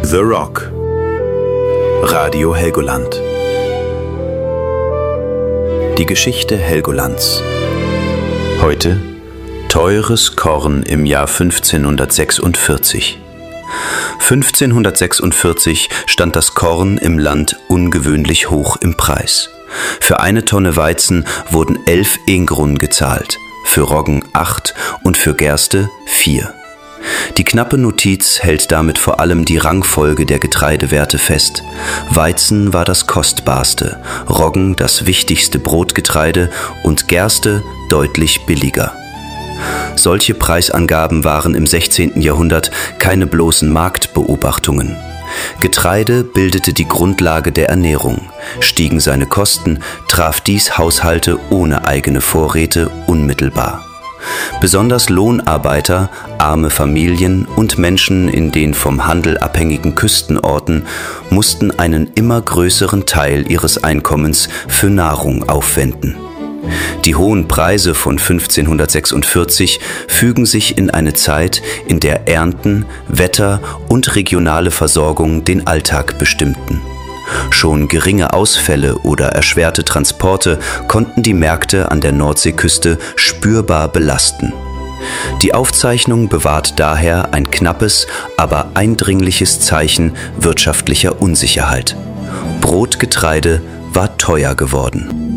The Rock. Radio Helgoland. Die Geschichte Helgolands. Heute teures Korn im Jahr 1546. 1546 stand das Korn im Land ungewöhnlich hoch im Preis. Für eine Tonne Weizen wurden 11 Engrun gezahlt, für Roggen 8 und für Gerste 4. Die knappe Notiz hält damit vor allem die Rangfolge der Getreidewerte fest. Weizen war das kostbarste, Roggen das wichtigste Brotgetreide und Gerste deutlich billiger. Solche Preisangaben waren im 16. Jahrhundert keine bloßen Marktbeobachtungen. Getreide bildete die Grundlage der Ernährung. Stiegen seine Kosten, traf dies Haushalte ohne eigene Vorräte unmittelbar. Besonders Lohnarbeiter, arme Familien und Menschen in den vom Handel abhängigen Küstenorten mussten einen immer größeren Teil ihres Einkommens für Nahrung aufwenden. Die hohen Preise von 1546 fügen sich in eine Zeit, in der Ernten, Wetter und regionale Versorgung den Alltag bestimmten. Schon geringe Ausfälle oder erschwerte Transporte konnten die Märkte an der Nordseeküste spürbar belasten. Die Aufzeichnung bewahrt daher ein knappes, aber eindringliches Zeichen wirtschaftlicher Unsicherheit. Brotgetreide war teuer geworden.